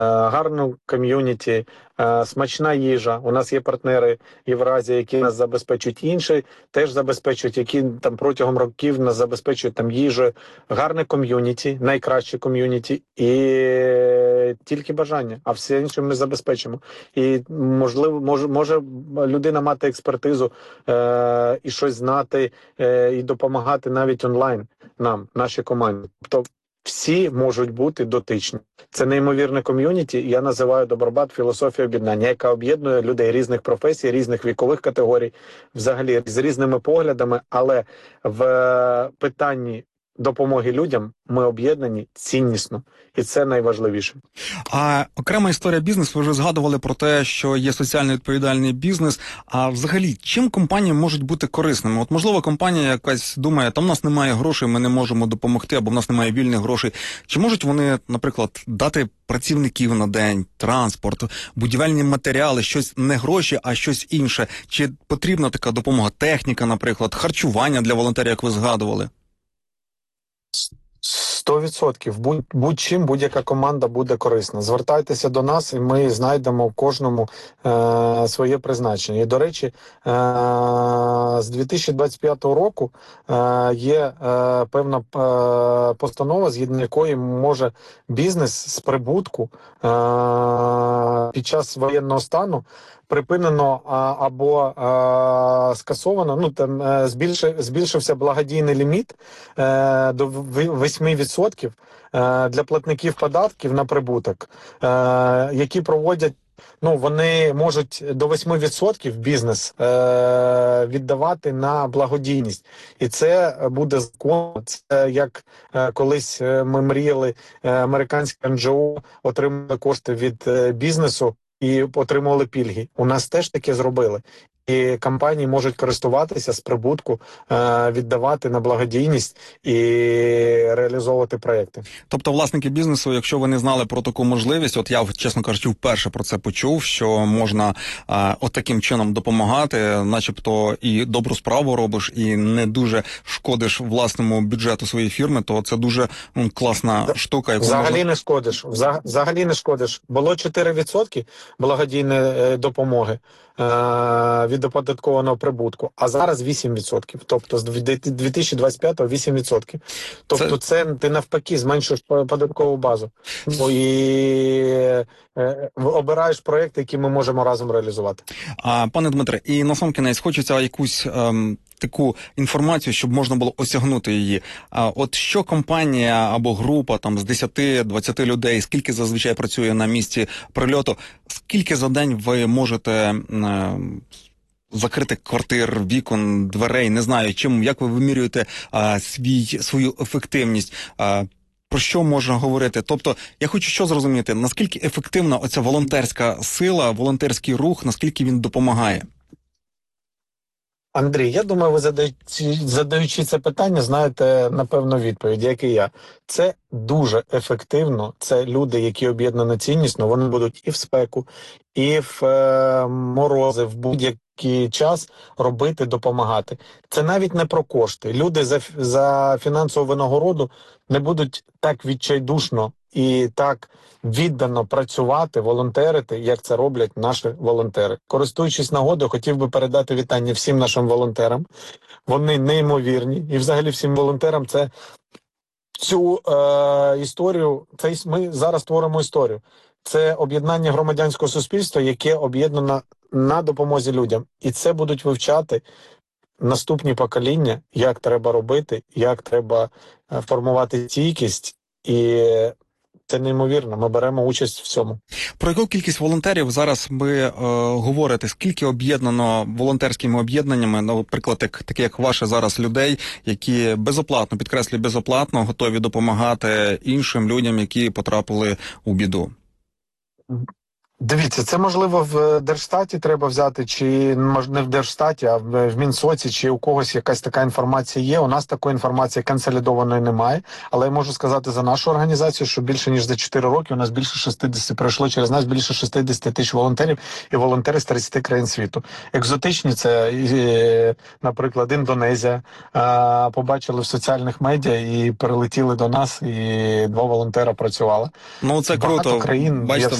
гарну ком'юніті, смачна їжа. У нас є партнери Євразія, які нас забезпечують, інші теж забезпечують, які там протягом років нас забезпечують там їжею. Гарне ком'юніті, найкраще ком'юніті і тільки бажання, а все інше ми забезпечимо. І можливо, може людина мати експертизу і щось знати, і допомагати навіть онлайн нам, нашій команді. Тобто всі можуть бути дотичні. Це неймовірне ком'юніті, я називаю Добробат філософія об'єднання, яка об'єднує людей різних професій, різних вікових категорій, взагалі з різними поглядами, але в питанні допомоги людям ми об'єднані ціннісно. І це найважливіше. А окрема історія бізнесу, ви вже згадували про те, що є соціально відповідальний бізнес. А взагалі, чим компанії можуть бути корисними? От, можливо, компанія якась думає, там в нас немає грошей, ми не можемо допомогти, або в нас немає вільних грошей. Чи можуть вони, наприклад, дати працівників на день, транспорт, будівельні матеріали, щось не гроші, а щось інше? Чи потрібна така допомога, техніка, наприклад, харчування для волонтерів, як ви згадували? 100%. Будь-чим будь-яка команда буде корисна. Звертайтеся до нас, і ми знайдемо в кожному своє призначення. І, до речі, з 2025 року є певна постанова, згідно якої може бізнес з прибутку під час воєнного стану припинено або скасовано, ну там збільшився благодійний ліміт до 8% для платників податків на прибуток, які проводять, ну, вони можуть до 8% бізнес віддавати на благодійність. І це буде закон. Це як колись ми мріяли, американське НГО отримали кошти від бізнесу і отримували пільги. У нас теж таке зробили. І компанії можуть користуватися з прибутку, віддавати на благодійність і реалізовувати проекти. Тобто власники бізнесу, якщо ви не знали про таку можливість, от я, чесно кажучи, вперше про це почув, що можна от таким чином допомагати, начебто і добру справу робиш, і не дуже шкодиш власному бюджету своєї фірми, то це дуже класна штука. Яку взагалі не шкодиш. Взагалі не шкодиш. Було 4% благодійної допомоги від оподаткованого прибутку, а зараз 8%. Тобто з 2025-го 8%. Тобто це ти навпаки зменшуєш податкову базу. І обираєш проєкти, які ми можемо разом реалізувати. Пане Дмитре, і на сам кінець хочеться якусь таку інформацію, щоб можна було осягнути її. От що компанія або група там з 10-20 людей, скільки зазвичай працює на місці прильоту, скільки за день ви можете закрити квартир, вікон, дверей, не знаю, як ви вимірюєте свою ефективність, про що можна говорити? Тобто, я хочу що зрозуміти, наскільки ефективна оця волонтерська сила, волонтерський рух, наскільки він допомагає? Андрій, я думаю, ви задаючи це питання, знаєте, напевно, відповідь, як і я. Це дуже ефективно. Це люди, які об'єднані ціннісно, вони будуть і в спеку, і в морози, в будь-який час робити, допомагати. Це навіть не про кошти. Люди за фінансову винагороду не будуть так відчайдушно і так віддано працювати, волонтерити, як це роблять наші волонтери. Користуючись нагодою, хотів би передати вітання всім нашим волонтерам. Вони неймовірні. І взагалі всім волонтерам цю історію, ми зараз творимо історію. Це об'єднання громадянського суспільства, яке об'єднано на допомозі людям. І це будуть вивчати наступні покоління, як треба робити, як треба формувати стійкість. І це неймовірно, ми беремо участь в цьому. Про яку кількість волонтерів зараз ви говорите? Скільки об'єднано волонтерськими об'єднаннями, наприклад, такі як ваше зараз людей, які безоплатно, підкреслюю, безоплатно готові допомагати іншим людям, які потрапили у біду? Дивіться, це можливо в Держстаті треба взяти, чи не в Держстаті, а в Мінсоці, чи у когось якась така інформація є. У нас такої інформації консолідованої немає. Але я можу сказати за нашу організацію, що більше ніж за 4 роки у нас більше 60, пройшло через нас більше 60 тисяч волонтерів і волонтери з 30 країн світу. Екзотичні це, наприклад, Індонезія. Побачили в соціальних медіа і перелетіли до нас, і 2 волонтера працювали. Ну це Багато круто. країн є Бачите,